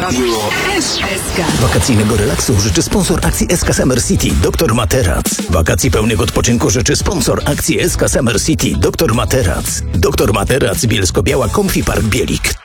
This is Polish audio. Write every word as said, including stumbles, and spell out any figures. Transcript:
Radio S S K. Wakacyjnego relaksu życzy sponsor akcji S K Summer City, doktor Materac. Wakacji pełnych odpoczynku życzy sponsor akcji S K Summer City, doktor Materac. doktor Materac, Bielsko-Biała, Comfy Park Bielik.